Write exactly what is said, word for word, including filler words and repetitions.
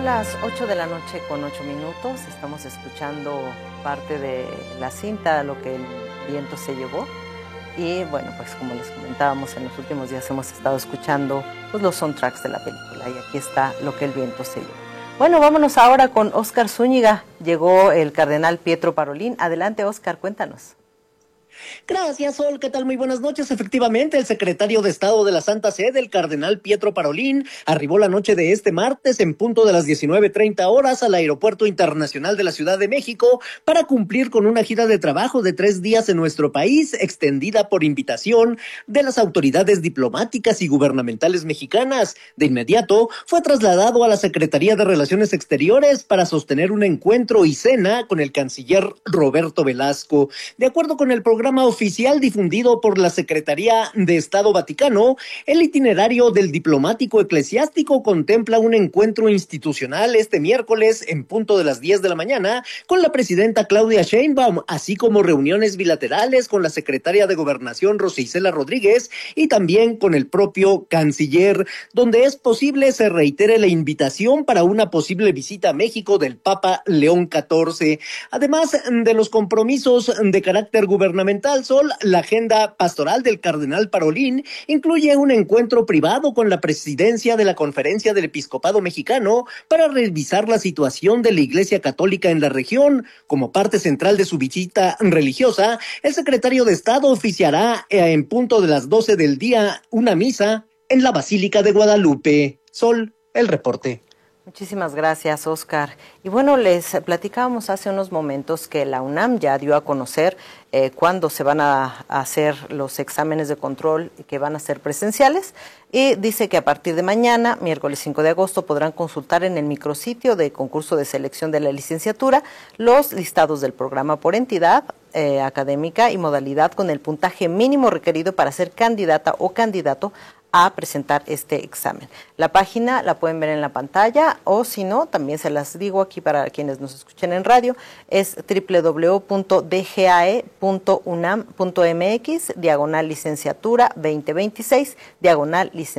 Son las ocho de la noche con ocho minutos, estamos escuchando parte de la cinta Lo que el viento se llevó y bueno, pues como les comentábamos en los últimos días hemos estado escuchando pues, los soundtracks de la película y aquí está Lo que el viento se llevó. Bueno, vámonos ahora con Óscar Zúñiga, llegó el cardenal Pietro Parolin. Adelante Óscar, cuéntanos. Gracias, Sol. ¿Qué tal? Muy buenas noches. Efectivamente, el secretario de Estado de la Santa Sede, el cardenal Pietro Parolin, arribó la noche de este martes en punto de las diecinueve treinta horas al Aeropuerto Internacional de la Ciudad de México para cumplir con una gira de trabajo de tres días en nuestro país, extendida por invitación de las autoridades diplomáticas y gubernamentales mexicanas. De inmediato, fue trasladado a la Secretaría de Relaciones Exteriores para sostener un encuentro y cena con el canciller Roberto Velasco. De acuerdo con el programa oficial difundido por la Secretaría de Estado Vaticano, el itinerario del diplomático eclesiástico contempla un encuentro institucional este miércoles en punto de las diez de la mañana con la presidenta Claudia Sheinbaum, así como reuniones bilaterales con la secretaria de Gobernación Rosa Isela Rodríguez y también con el propio canciller, donde es posible se reitere la invitación para una posible visita a México del Papa León catorce. Además de los compromisos de carácter gubernamental, Sol, la agenda pastoral del cardenal Parolin incluye un encuentro privado con la presidencia de la Conferencia del Episcopado Mexicano para revisar la situación de la Iglesia Católica en la región. Como parte central de su visita religiosa, el secretario de Estado oficiará en punto de las doce del día una misa en la Basílica de Guadalupe. Sol, el reporte. Muchísimas gracias, Óscar. Y bueno, les platicábamos hace unos momentos que la UNAM ya dio a conocer eh, cuándo se van a, a hacer los exámenes de control que van a ser presenciales y dice que a partir de mañana, miércoles cinco de agosto, podrán consultar en el micrositio de concurso de selección de la licenciatura los listados del programa por entidad eh, académica y modalidad con el puntaje mínimo requerido para ser candidata o candidato a presentar este examen. La página la pueden ver en la pantalla o si no, también se las digo aquí para quienes nos escuchen en radio, es w w w punto d g a e punto unam punto m x diagonal licenciatura veinte veintiséis diagonal licenciatura.